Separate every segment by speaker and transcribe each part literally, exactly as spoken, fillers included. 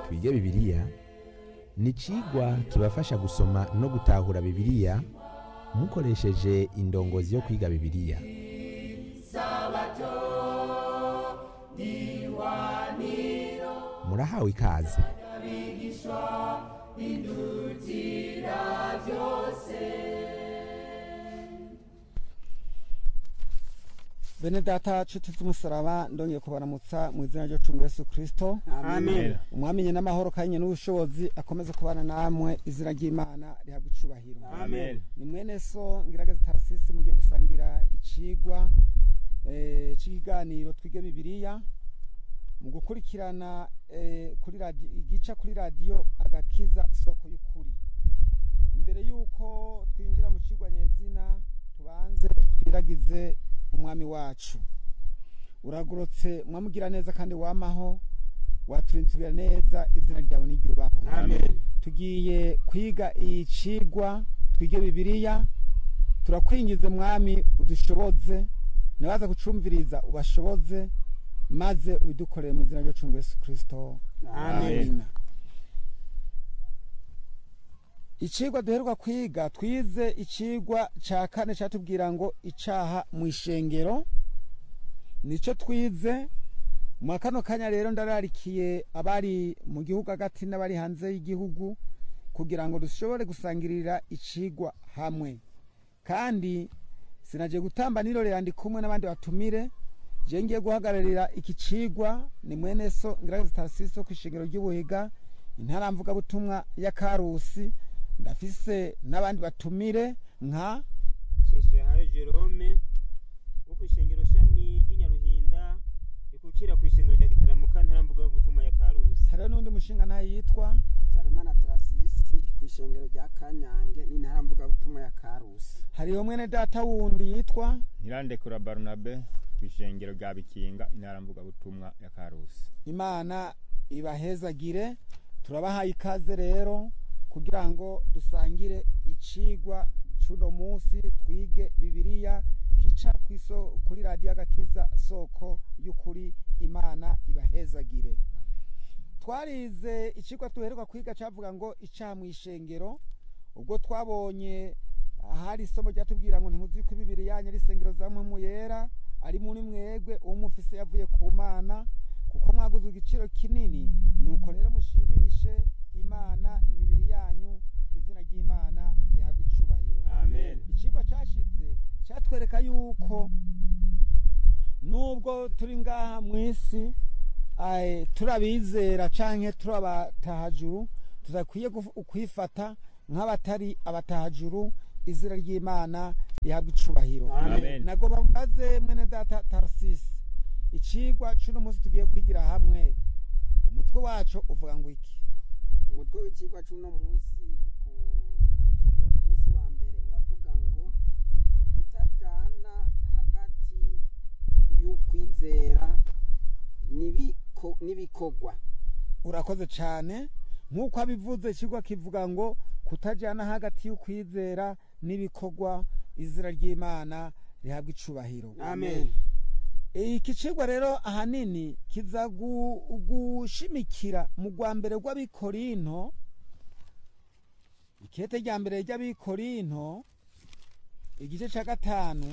Speaker 1: twige bibiliya ni icigwa kibafasha gusoma no gutahura bibiliya mukoresheje indongozi yo kwiga bibiliya. Murahawe ikaze.
Speaker 2: Bene data nshuti z'umusaraba ndongeye kubaramutsa mu izina ryo Yesu Yesu Kristo.
Speaker 3: Amen.
Speaker 2: Umwamenye n'amahoro kanye n'ubushobozi akomeze kubana namwe, izina ry'Imana rihabwa icubahiro.
Speaker 3: Amen.
Speaker 2: Ni mwene so Ngirageze Tarsisi mugiye gusangira icigwa eh c'ikiganiro twige bibiliya mu gukurikirana eh, kuri radio igica kuri radio agakiza soko y'ukuri. Imbere yuko twinjira mu cigwa nyezina tubanze twiragize umwami wacu. Uragorotse mwamugira neza kandi wamaho, waturinzira neza, izina ryawe niryubahwe.
Speaker 3: Amen.
Speaker 2: Tugiye kwiga icigwa twige bibiliya, turakwingize mwami udushoboze, nabaza kucumviriza ubashoboze, maze ubidukorere mu izina ryo Yesu Kristo.
Speaker 3: Amen.
Speaker 2: Icigwa duheruka kwiga twize icigwa ca kane catubwira ngo icaha mu ishengero, nico twize. Mu kano kanya rero ndararikiye abari mu gihugu hagati n'abari hanze y'igihugu kugira ngo dushobore gusangirira icigwa hamwe, kandi sinaje gutamba nirorera ndi kumwe n'abandi batumire. Je ngiye guhagararira iki cigwa ni mwene so Ngirageze Tarsisi ku ishengero ry'Ubuhiga, intara mvuga butumwa ya Karusi. Ndafise n'abandi batumire nka
Speaker 3: Sheshahayo Jerome wo kwishengero shami y'Inyaruhinda ikukira kwishengero rya Gitaramuka ntara mvuga butumwa ya Karusi.
Speaker 2: hari n'undi mushinga nta yitwa
Speaker 4: Habyarimana Tarsisi kwishengero rya Kanyange n'intara mvuga butumwa ya Karusi.
Speaker 2: hariho mwene data wundi yitwa
Speaker 5: Ntirandekura Barnabe kwishengero rya Bikinga intara mvuga butumwa ya Karusi.
Speaker 2: Imana ibahezagire. Turabahaye ikaze rero kugira ngo dusangire icigwa cuno munsi twige bibiliya kica kwiso kuri radio agakiza soko y'ukuri. Imana ibahezagire. Twarize icigwa tuheruka kwiga cavuga ngo icaha mu ishengero, ubwo twabonye hari isomo ryatubwira ngo ntimuzi ko bibiliya yanyu ari isengero zamwe mu yera ari muri mwebwe uwo mufise yavuye ku Mana, kuko mwaguzwe igiciro kinini, nuko rero mushimishe Imana imibiri yanyu, izina ry'Imana rihabwa icubahiro.
Speaker 3: Amen.
Speaker 2: Icigwa cashize cyatwereka yuko nubwo turi ngaha mw'isi ay turabizera canke turabatahajuru, tuzakwiye kwifata nk'abatari abatahajuru, izina ry'Imana rihabwa icubahiro.
Speaker 3: Amen.
Speaker 2: Nago bambaze mwene data Tarsisi, icigwa cuno munsi tugiye kwigira hamwe, umutwe wacu uvuga ngo iki?
Speaker 4: Umutwe w'icigwa c'uno munsi ku ngingo kurusi wa mbere uravuga ngo ukutajana hagati y'ukwizera n'ibiko n'ibikogwa.
Speaker 2: Urakoze cane. Nkuko abivuze icigwa kivuga ngo kutajana hagati y'ukwizera n'ibikogwa, izina ry'Imana rihabwa icubahiro.
Speaker 3: Amen.
Speaker 2: Iki cigwa rero ahanini kiza gushimikira mu rwa mbere rw'Abikorinto, ikete rya mbere ry'Abikorinto igice ca gatanu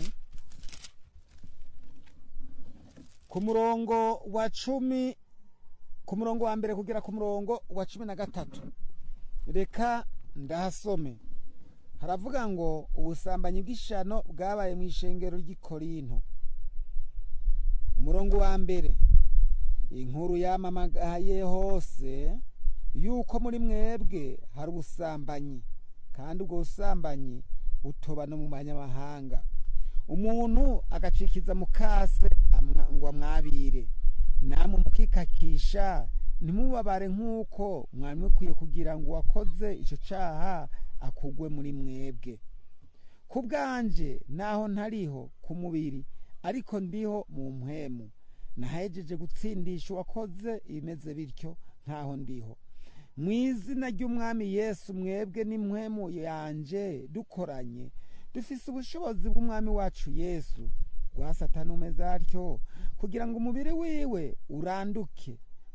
Speaker 2: ku murongo wa cumi, ku murongo wa mbere kugera ku murongo wa cumi na gatatu. Reka ndahasome. Haravuga ngo ubusambanyi bw'ishano bwabaye mu ishengero ry'Ikorinto. Umurongo wa mbere, inkuru yamamagaye hose yuko muri mwebwe hari ubusambanyi, kandi ubwo busambanyi butoba no mu banyamahanga. Umuntu agacikiza mukase ngo amwabire, namwe mukikakisha ntimubabare nk'uko mwari mukwiye kugira ngo wakoze ico caha akugwe muri mwebwe. Ku bwanje naho ntariho ku mubiri, ariko ndiho mu mpwemu, nahejeje gutsindisha uwakoze ibimeze bityo nkaho ndiho. Mu izina ry'Umwami Yesu mwebwe n'impwemu yanje dukoranye, dufise ubushobozi bw'Umwami wacu Yesu rwa Satani umeze atyo, kugira ngo umubiri wiwe uranduke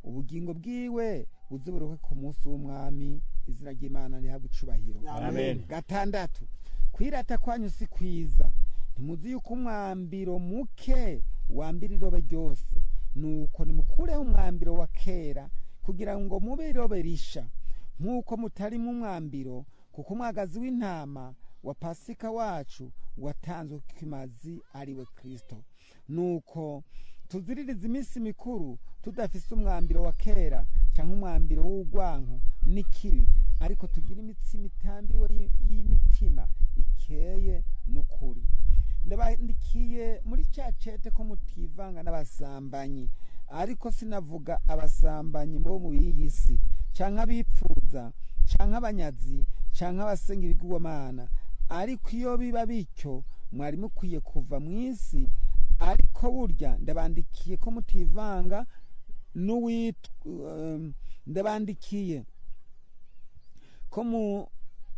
Speaker 2: ubugingo bwiwe buzuburuke ku munsi w'umwami izina ry'Imana rihabwe icubahiro.
Speaker 5: Amen.
Speaker 2: Gatandatu, kwirata kwanyu si kwiza, ntimuzi yuko umwambiro muke wambira irobe ryose, nuko nimukureho umwambiro wa kera kugira ngo mube irobe risha, nk'uko mutari mu mwambiro, kuko umwagazi w'intama wa Pasika wacu watanzwe kimazi ariwe Kristo. Nuko tuziririza iminsi mikuru tudafise umwambiro wa kera cyangwa umwambiro w'urwanko n'ikibi, ariko tugira imitsi mitambiwe y'imitima ikeye n'ukuri. Ndabandikiye muri cya cete ko mutivanga n'abasambanyi, ariko sinavuga abasambanyi bo mu iyi si canke abipfuza canke abanyazi canke abasenga ibigirwamana, ariko iyo biba bityo mwari mukwiye kuva mu isi. Ariko burya ndabandikiye ko mutivanga n'uwitwa um, ndabandikiye ko mu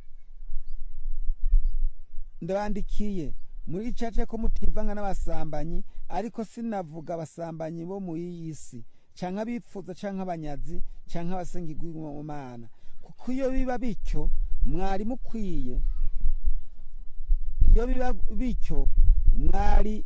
Speaker 2: ndabandikiye muri cace ko mutivanga n'abasambanyi, ariko sinavuga abasambanyi bo mu iyi si canke abipfuza canke abanyazi canke abasenga ibigirwamana, kuko iyo biba bityo mwari mukwiye iyo biba bityo mwari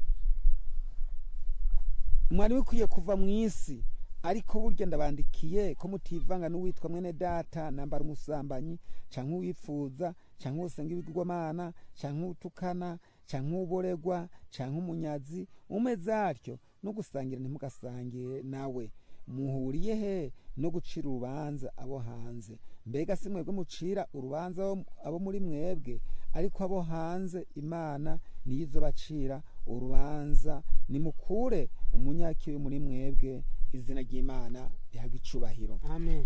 Speaker 2: mwari mukwiye kuva mu isi. Ariko burya ndabandikiye ko mutivanga n'uwitwa mwene data nambara umusambanyi canke uwipfuza canke usenga ibigirwamana canke utukana canke uboregwa canke umunyazi umeze atyo, no gusangira ntimugasangire nawe. Muhuriye he no gucira urubanza abo hanze? Mbega si mwebwe mucira urubanza abo muri mwebwe, ariko abo hanze Imana niyo izobacira urubanza. Nimukure umunyakibi muri mwebwe, izina ry'Imana rihabwe icubahiro.
Speaker 3: Amen.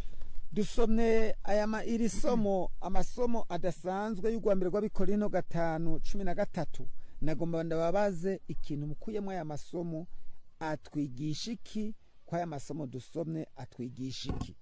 Speaker 2: Dusomye aya ma iri somo amasomo adasanzwe y'urwambere rw'Abikorino gatanu cumi na gatatu. Nagomba ndababaze ikintu mukuyemo aya masomo atwigisha iki? Kwa aya masomo dusomye atwigisha iki?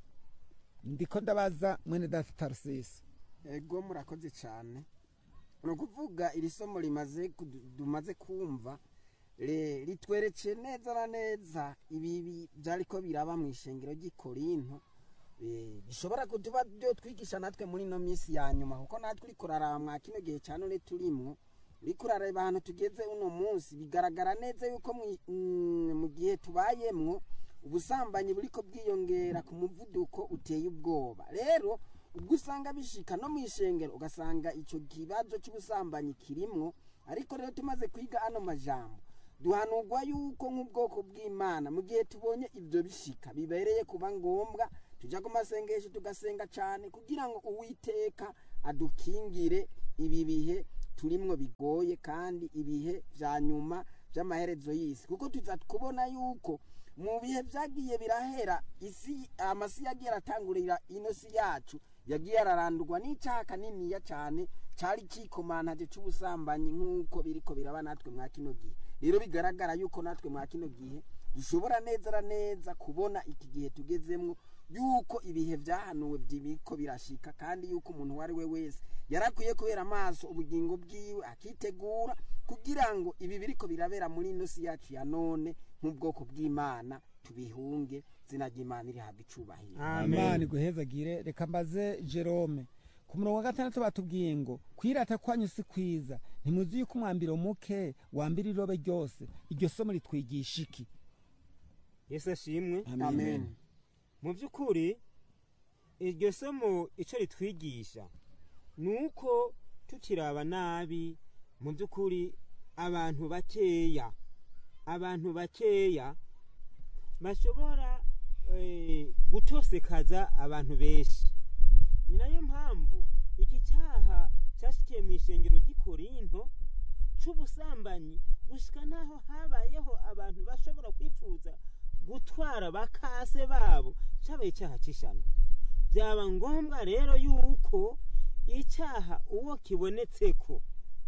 Speaker 2: Ndiko ndabaza mwene data Tarsisi.
Speaker 4: Ego murakoze cyane. No kuvuga iri somo rimaze dumaze kumva le litwereke neza na neza ibi byariko biraba mu ishengero ry'Ikorinto, eh bishobora kutuba byo twigisha natwe muri no minsi ya nyuma, kuko natwe uri kuraramwa kino gihe cyane ne turimwo uri kurareba ahantu tugeze uno munsi. Bigaragara neza yuko mu gihe tubayemwo ubusambanyi buriko bwiyongera ku muvuduko uteye ubwoba. Rero ubwo usanga bishika no mu ishengero ugasanga ico kibazo cy'ubusambanyi kirimwo. Ariko rero tumaze kwiga ano majambo duhanurwa yuko nk'ubwoko bw'Imana mu gihe tubonye ibyo bishika bibereye kuba ngombwa tuja ku masengesho tugasenga cyane kugira ngo Uwiteka adukingire ibi bihe turimwo bigoye kandi ibihe vya nyuma vy'amaherezo y'isi, kuko tuza kubona yuko mu bihe vyagiye birahera isi amasi yagiye aratangurira ino si yacu yagiye ararandurwa n'icyaha kaniniya cyane cari cikomantaje c'ubusambanyi nk'uko biriko biraba natwe mwa kino gihe. Rero bigaragara yuko natwe mwa kino gihe dushobora neza neza kubona iki gihe tugezemwo yuko ibihe vyahanuwe byibiko birashika, kandi yuko umuntu wari we wese yarakwiye kubera amaso ubugingo bwiwe akitegura kugira ngo ibi biriko birabera muri ino si yacu ya none nk'ubwoko bw'Imana tubihunge. Zina ry'Imana rihabwe icubahiro.
Speaker 2: Amen. Guhezagire. Reka mbaze Jerome ku murongo wa gatandatu batubwiye ngo kwirata kwanyu si kwiza, ntimuzi yuko umwambiro muke wambira irobe ryose. Iryo somo ritwigisha iki?
Speaker 3: Yesu ashimwe.
Speaker 4: Amen.
Speaker 3: Mu by'ukuri iryo somo ico ritwigisha nuko tukiraba nabi mu by'ukuri abantu bakeya abantu bakeya bashobora eh, gutosekaza abantu benshi. Ni nayo mpamvu iki cyaha cyashikiye mu ishengero ry'Ikorinto c'ubusambanyi gushika naho habayeho abantu bashobora kwipfuza gutwara bakase babo, cyabaye icyaha cy'ishano. Byaba ngombwa rero yuko icyaha uwo kibonetseko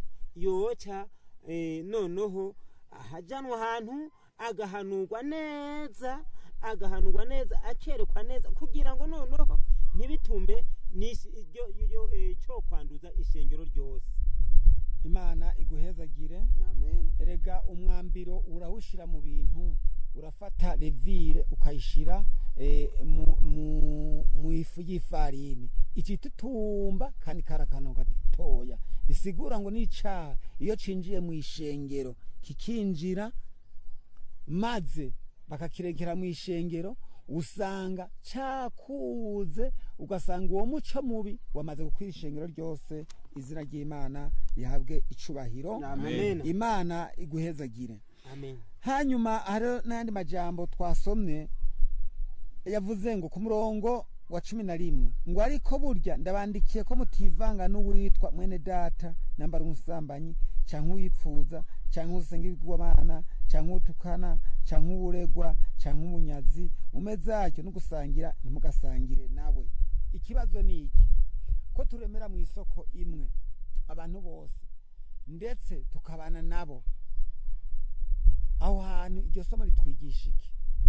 Speaker 3: yoca eh, noneho ahajanwa ahantu agahanurwa neza agahanurwa neza akerekwa neza kugira ngo noneho ntibitume n'iryo iryo cyo kwanduza ishengero ryose.
Speaker 2: Imana iguhezagire.
Speaker 4: Amen.
Speaker 2: Erega umwambiro urawushira mu bintu urafata levire ukayishira eh, mu- mu- mu ifu y'ifarini ikitutumba kandi karakano gatoya bisigura ngo n'icaha iyo cinjiye mu ishengero kikinjira maze bakakirekera mu ishengero usanga cakuze ugasanga uwo muco mubi wamaze gukwira ishengero ryose izina ry'Imana rihabwe icubahiro
Speaker 3: Amen.
Speaker 2: Imana iguhezagire
Speaker 3: Amen.
Speaker 2: hanyuma hari n'ayandi majambo twasomye yavuze ngo ku murongo wa cumi na rimwe ngo ariko burya ndabandikiye ko mutivanga n'uwitwa mwene data nambara umusambanyi canke uwipfuza canke usenga ibigwamana canke utukana canke uburegwa canke umunyazi umezatyo no gusangira ntimugasangire nawe ikibazo ni iki ko turemera mu isoko imwe abantu bose ndetse tukabana nabo aho hantu iryo somo ritwigisha iki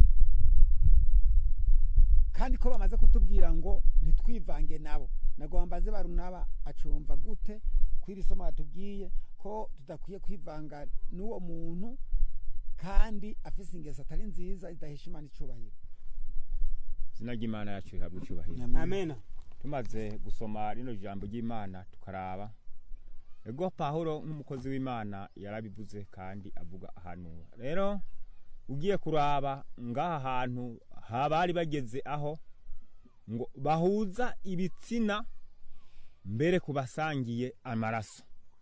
Speaker 2: kandi ko bamaze kutubwira ngo ntitwivange nabo nagombaze barunaba acumva gute kwiri somo batubwiye ko tudakwiye kwivanga n'uwo muntu kandi afise ingeso atari nziza idahesha Imana icubahiro
Speaker 5: izina ry'Imana yacu rihabwe icubahiro.
Speaker 3: Amen.
Speaker 5: Tumaze gusoma rino jambo ry'Imana tukaraba ego Pawulo nk'umukozi w'Imana yarabivuze kandi avuga ahanura. Rero ugiye kuraba ngaha hantu habari bageze aho ngo bahuza ibitsina mbere kubasangiye amaraso.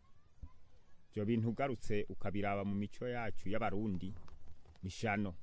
Speaker 5: Byo bintu ugarutse ukabiraba mu mico yacu y'abarundi mishano.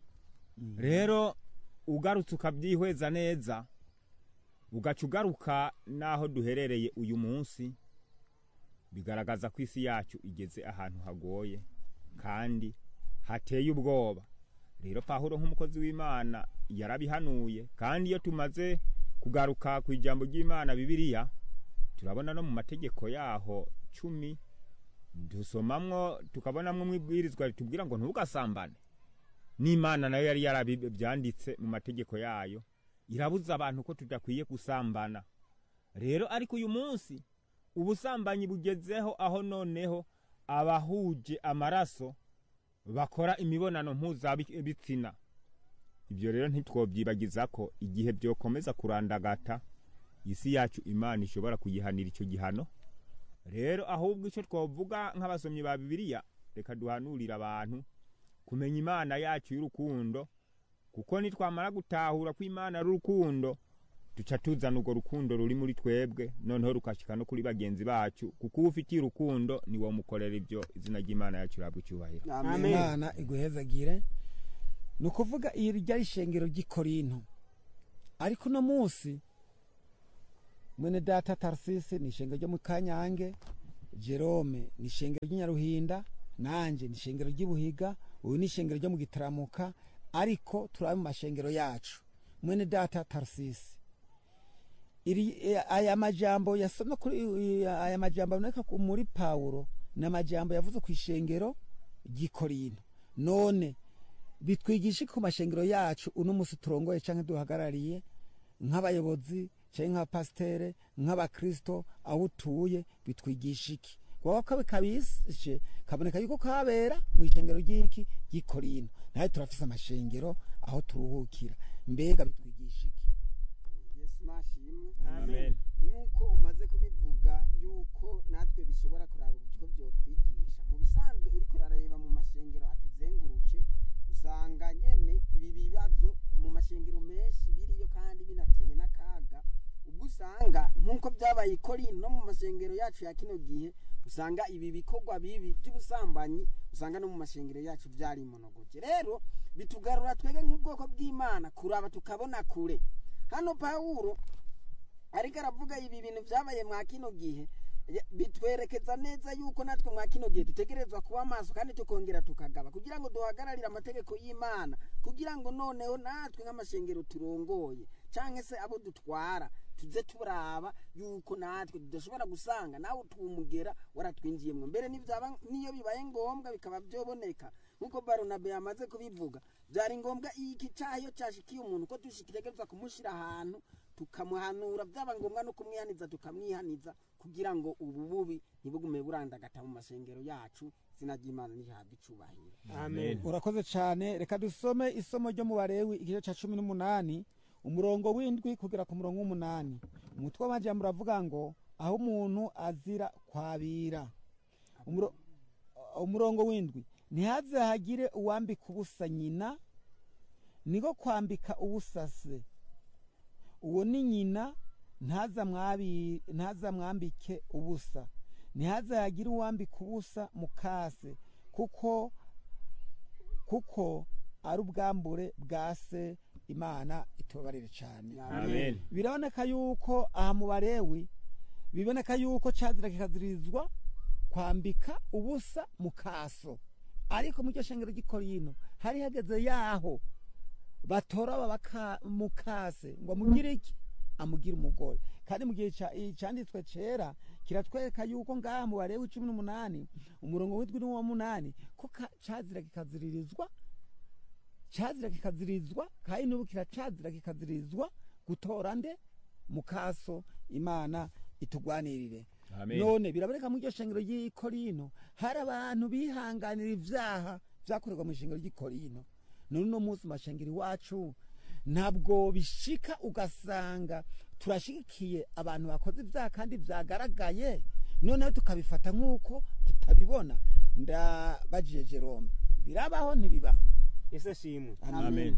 Speaker 5: Rero ugarutse ukabyihweza neza ugaca ugaruka naho duherereye uyu munsi bigaragaza ko isi yacu igeze ahantu hagoye kandi hateye ubwoba. Rero Pawulo nk'umukozi w'Imana yarabihanuye kandi iyo tumaze kugaruka ku ijambo ry'Imana Bibiliya turabona no mu mategeko yaho cumi dusomamwo tukabonamwo mwibwirizwa ritubwira ngo ntugasambane. N'Imana nayo yari yarabyanditse mu mategeko yayo irabuza abantu ko tudakwiye gusambana. Rero ariko uyu munsi ubusambanyi bugezeho aho noneho abahuje amaraso bakora imibonano mpuzabitsina. Ibyo rero ntitwobyibagiza ko igihe byokomeza kurandagata isi yacu Imana ishobora kuyihanira icyo gihano. Rero ahubwo icyo twovuga nk'abasomyi ba Bibiliya reka duhanurira abantu kumenya Imana yacu y'urukundo kuko nitwamara gutahura ko Imana ari urukundo tuca tuzana urwo rukundo ruri muri twebwe noneho rukashika no kuri bagenzi bacu kuko ufitiye urukundo ni wo mukorera ibyo izina ry'Imana yacu rabwe cyubahiro.
Speaker 3: Amen.
Speaker 2: Imana iguhezagire nukuvuga iyi rya ishengero ry'Ikorinto ariko no munsi mwene data Tarsisi ni ishengero ryo mu Kanyange, Jerome ni ishengero ry'Inyaruhinda, nanje ni ishengero ry'Ibuhiga, uyu ni ishengero ryo mu Gitaramuka ariko turabe mu mashengero yacu. Mwene data Tarsisi iri aya majambo yasomye kuri aya majambo neka muri Paulo na majambo yavuze ku ishengero ry'Ikorinto none bitwigisha ku mashengero yacu uno musi turongoye canke duhagarariye nk'abayobozi canke nk'abapastere nk'abakristo aho utuye bitwigisha iki kwa kabe kabishe kaboneka yuko kabera mu ishengero ry'iki ry'Ikorinto naye turafise amashengero aho turuhukira mbega bitwigisha iki.
Speaker 4: Yesu nashimwe.
Speaker 3: Amen.
Speaker 4: Nuko umaze kubivuga yuko natwe bishobora kuraba uburyo byo twigisha mu bisanzwe uri kurareba mu mashengero atuzenguruce usanga nyene ibi bibazo mu mashengero menshi biriyo kandi binateye n'akaga ubwo usanga nkuko byabaye Ikorinto no mu mashengero yacu ya kino gihe usanga ibi bikorwa bibi by'ubusambanyi usanga no mu mashengero yacu byari imonogoje. Rero bitugarura twege nk'ubwoko bw'Imana kuraba tukabona kure. Hano Paulo ariko aravuga ibi bintu byabaye mwa kino gihe bitwerekeza neza yuko natwe mwa kino gihe dutegerezwa kuba amaso kandi tukongera tukagaba kugira ngo duhagararire amategeko y'Imana kugira ngo noneho natwe nk'amashengero turongoye canke se abo dutwara tuze turaba yuko natwe tudashobora gusanga nawe twumugera waratwinjiyemwe mbere n'ivyaba niyo bibaye ngombwa bikaba byoboneka nkuko Barunabe yamaze kubivuga byari ngombwa iki cyayo cyashikiye umuntu ko dushikitegerezwa kumushira ahantu tukamuhanura byaba ngombwa no kumwihaniza tukamwihaniza kugira ngo ubu bubi ntibugume burandagata mu mashengero yacu izina ry'Imana nihabwe icubahiro.
Speaker 3: amen
Speaker 2: urakoze cyane. Reka dusome isomo ryo mu Balewi igice cya cumi n'umunani umurongo w'indwi kugera ku murongo w'umunani. Umutwe w'amajambo uravuga ngo aho umuntu azira kwabira. Umuro- umurongo w'indwi, ntihaze hagire uwambika ubusa nyina, niko kwambika ubusa se. Uwo ni nyina, ntaza mwabi- ntaza mwambike ubusa. Ntihaze hagire uwambika ubusa mukase, kuko kuko ari ubwambure bwa se. Imana itubabarire cyane.
Speaker 5: amen
Speaker 2: Biraboneka yuko aha mu Balewi biboneka yuko cazira kikazirizwa kwambika ubusa mu kaso, ariko mu shengero ry'Ikorino hari hageze yaho batora babaka mukase ngo amugire iki, amugire umugore. Kandi mu gihe cyanditswe cera kiratwereka yuko ngaha mu Balewi cumi n'umunani umurongo w'indwi n'uwa munani ko ka- cazira kikaziririzwa cazira kikazirizwa kandi n'ubu kiracazira kikazirizwa gutora nde mukaso. Imana itugwanirire.
Speaker 5: amen
Speaker 2: None biraboneka mu shengero ry'Ikorino hari abantu bihanganira ivyaha vyakorerwa mu shengero ry'Ikorino. None no munsi mashengero iwacu ntabwo bishika ugasanga turashigikiye abantu bakoze ivyaha kandi vyagaragaye, noneho tukabifata nk'uko tutabibona. Ndabajiye Jerome, birabaho ntibibaho?
Speaker 3: Yesu ashimwe.
Speaker 5: amen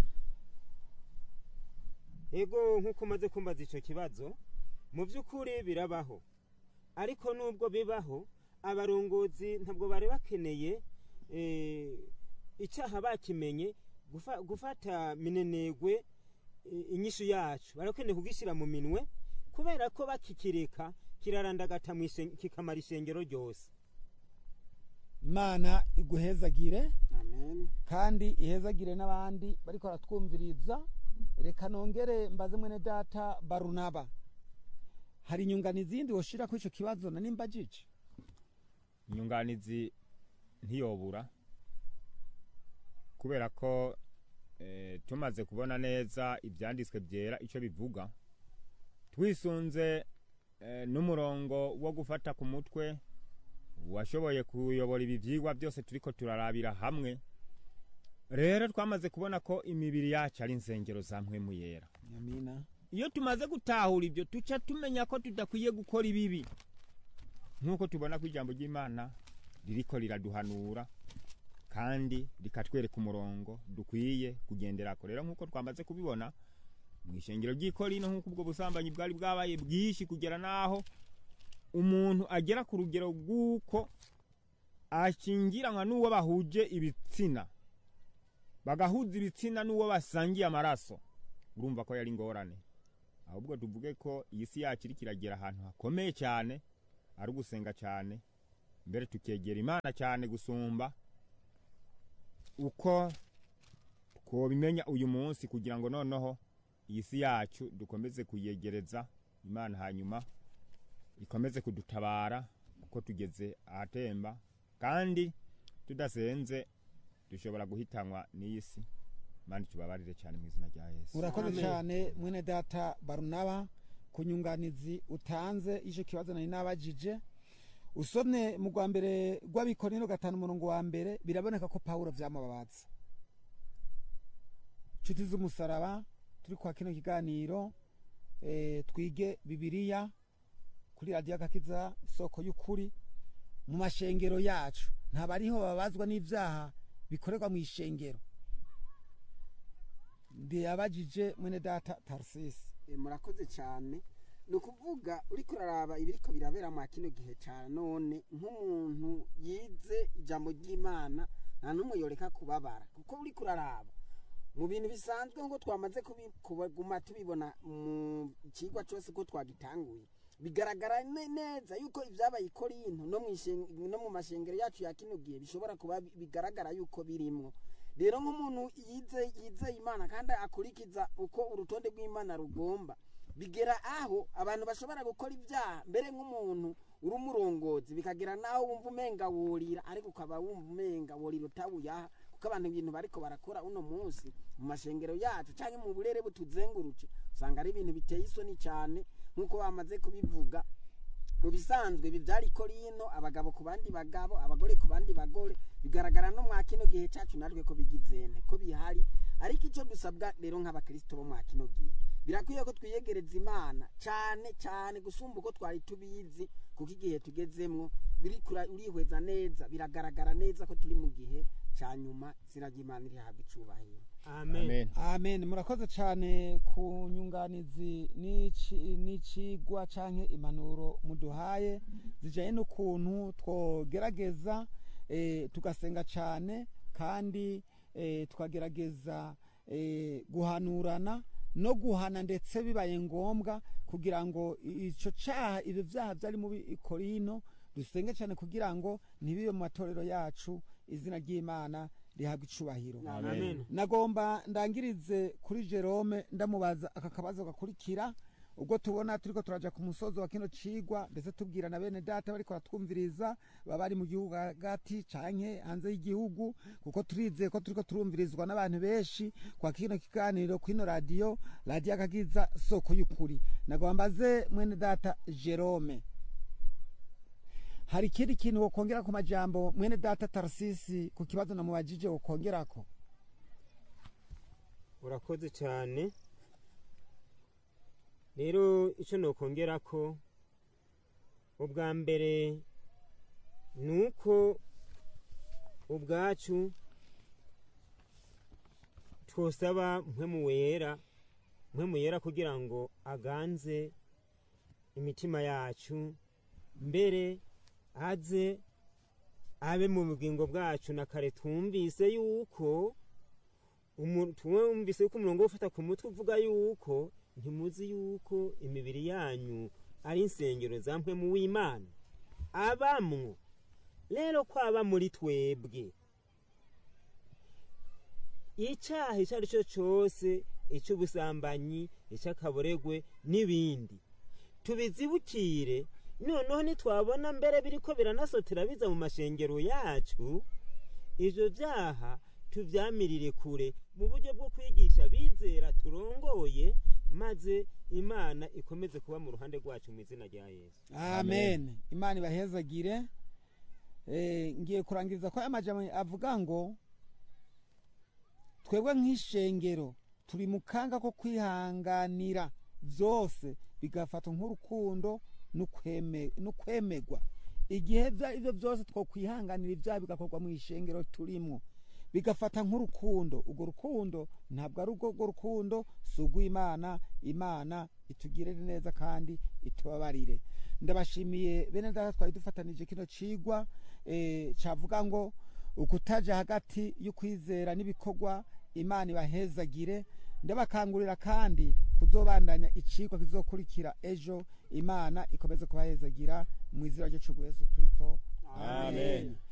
Speaker 3: Ego nk'uko umaze kumbaza ico kibazo, mu by'ukuri birabaho, ariko nubwo bibaho abarongozi ntabwo bari bakeneye eh, icyaha bakimenye gufa, gufata minenegwe eh, inyishu yacu barakeneye kugishyira mu minwe, kubera ko bakikireka kirarandagata mw'ishen- kikamara ishengero ryose.
Speaker 2: Imana iguhezagire
Speaker 4: Amen.
Speaker 2: kandi ihezagire n'abandi bariko baratwumviriza. Reka nongere mbaze mwene data Barunaba, hari inyunganizi yindi woshira kuri ico kibazo na nimbajije?
Speaker 5: inyunganizi ntiyobura, kubera ko eh, tumaze kubona neza ibyanditswe byera icyo bivuga, twisunze eh, n'umurongo wo gufata ku mutwe washoboye kuyobora ibi byigwa byose turiko turarabira hamwe. Rero twamaze kubona ko imibiri yacu ari insengero za mpwemu yera.
Speaker 2: Amina.
Speaker 5: Iyo tumaze gutahura ibyo tuca tumenya ko tudakwiye gukora ibibi, nk'uko tubona ko ijambo ry'Imana ririko riraduhanura kandi rikatwereka umurongo dukwiye kugenderako. Rero nk'uko twamaze kubibona mu ishengero ry'Ikorino, nk'uko ubwo busambanyi bwari bwabaye bwishi kugera naho umuntu agera ku rugero rw'uko ashingiranwa n'uwo bahuje ibitsina, bagahuza ibitsina n'uwo basangiye amaraso. Urumva ko yari ngorane. Ahubwo tuvuge ko iyi si yacu iri kiragera ahantu hakomeye cyane, ari ugusenga cyane, mbere tukegera Imana cyane gusumba uko twobimenya uyu munsi, kugira ngo noneho iyi si yacu dukomeze kuyegereza Imana, hanyuma ikomeze kudutabara kuko tugeze ahatemba, kandi tudasenze dushobora guhitanwa n'iyi si. Mani tubabarire cyane mu izina rya Yesu.
Speaker 2: Urakoze
Speaker 3: Amen.
Speaker 2: cyane mwene data Barunaba ku nyunganizi utanze ico kibazo nari nabajije. Usomye mu rwa mbere rw'Abikorino gatanu umurongo wa mbere, biraboneka ko Pawulo vyamubabaza. Nshuti z'umusaraba, turi kwa kino kiganiro eh, twige Bibiliya kuri Radio Agakiza isoko y'ukuri. Mu mashengero yacu ntabariho babazwa n'ivyaha bikorerwa mu ishengero. Ndiyabajije mwene data Tarsisi.
Speaker 4: E, murakoze cyane. Nukuvuga uriko uraraba ibiriko birabera mu kino gihe cyane none, nk'umuntu yize ijambo ry'Imana nta numwe yoreka kubabara, kuko uriko uraraba mu bintu bisanzwe ngo twamaze kubiguma tubibona mu kigwa cyose ko twagitanguye, bigaragara ne- neza yuko ibyabaye Korinto no mu ishen- no mu mashengero yacu ya kino gihe bishobora kuba bi- bigaragara yuko birimwo. Rero nk'umuntu yize yize Imana kandi akurikiza uko urutonde rw'Imana rugomba, bigera aho abantu bashobora gukora ibyaha, mbere nk'umuntu uri umurongozi bikagera naho wumva umenga worira, ariko ukaba wumva umenga worira utabuyaha, kuko abantu ibintu bariko barakora uno munsi mu mashengero yacu canke mu burere butuzengurutse usanga ari ibintu biteye isoni cyane nk'uko bamaze kubivuga. Mu bisanzwe ibi byari Korino, abagabo ku bandi bagabo, abagore ku bandi bagore, bigaragara no mwa kino gihe cyacu natwe ko bigizene ko bihari. Ariko icyo dusabwa rero nk'abakristo bo mwa kino gihe, birakwiye ko twiyegereza Imana cyane cyane gusumba uko twari tubizi, kuko igihe tugezemwo biri urihweza neza, biragaragara neza ko turi mu gihe cya nyuma. Izina ry'Imana rihabwa icubahiro.
Speaker 3: amen
Speaker 2: amen. Murakoze cyane ku nyunganizi n'icigwa canke impanuro muduhaye zijanye n'ukuntu twogerageza eh, tugasenga cyane kandi eh, tukagerageza eh, guhanurana no guhana ndetse bibaye ngombwa kugira ngo ico caha ibyo vyaha vyari mu Korino dusenge cyane kugira ngo ntibibe mu matorero yacu. Izina ry'Imana rihabwa icubahiro.
Speaker 3: amen
Speaker 2: Nagomba ndangirize kuri Jerome ndamubaza aka kabazo gakurikira, ubwo tubona turiko turaja ku musozo wa kino cigwa ndetse tubwira na bene data bariko batwumviriza baba bari mu gihugu hagati canke hanze y'igihugu, kuko turize ko turiko turumvirizwa n'abantu benshi kwa kino kiganiro kwino radio radio akagiza soko y'ukuri. Nagomba mbaze mwene data Jerome, hari ikindi kintu wokongera ku majambo mwene data Tarsisi ku kibazo namubajije wokongerako?
Speaker 3: urakoze cyane. Rero icyo nokongerako, ubwa mbere nuko ubwacu twosaba mpwemu wera mpwemu yera kugira ngo aganze imitima yacu, mbere aze abe mu bugingo bwacu. Na kare twumvise yuko twumvise yuko umurongo ufata ku mutwe uvuga yuko ntimuzi yuko imibiri yanyu ari insengero za mpwemu w'Imana abamwo. Rero kwaba muri twebwe icyaha icyo ari cyo cyose, icy'ubusambanyi, icy'akaboregwe n'ibindi, tubizibukire. Noneho nitwabona mbere biriko biranasotera biza mu mashengero yacu, ivyo vyaha tuvyamirire kure mu buryo bwo kwigisha bizera turongoye, maze Imana ikomeze kuba mu ruhande rwacu mu izina rya Yesu.
Speaker 2: Amen. Imana ibahezagire. Eh, ngiye kurangiriza ko amajambo avuga ngo twebwe nk'ishengero turi mu kanga ko kwihanganira vyose bigafata nk'urukundo n'ukwemegwa. Igihe ivyo vyose two kwihanganira ivyaha bigakorwa mu ishengero turimwo bigafata nk'urukundo, urwo rukundo ntabwo ari urwo rukundo sugu Imana. Imana itugirire neza kandi itubabarire. Ndabashimiye bene data twari dufatanije kino cigwa eh, cavuga ngo ukutaja hagati y'ukwizera n'ibikorwa. Imana ibahezagire. Ndabakangurira kandi kuzobandanya icigwa kizokurikira ejo. Imana ikomeze kubahezagira mu izina ryacu Yesu Kristo.
Speaker 5: Amen.